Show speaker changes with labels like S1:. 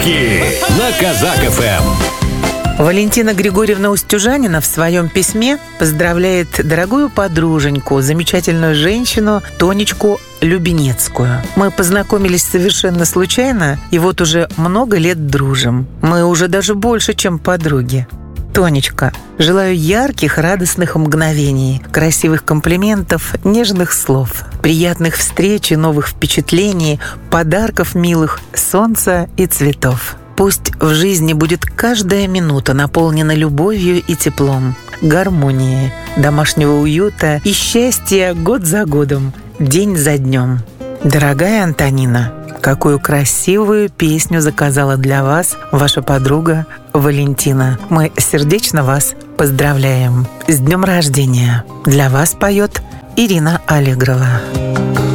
S1: Подарки на Казак ФМ.
S2: Валентина Григорьевна Устюжанина в своем письме поздравляет дорогую подруженьку, замечательную женщину Тонечку Любенецкую. Мы познакомились совершенно случайно, и вот уже много лет дружим. Мы уже даже больше, чем подруги. Тонечка, желаю ярких, радостных мгновений, красивых комплиментов, нежных слов, приятных встреч и новых впечатлений, подарков милых, солнца и цветов. Пусть в жизни будет каждая минута наполнена любовью и теплом, гармонией, домашнего уюта и счастья год за годом, день за днем. Дорогая Антонина, какую красивую песню заказала для вас ваша подруга Валентина. Мы сердечно вас поздравляем. С днем рождения! Для вас поет Ирина Аллегрова.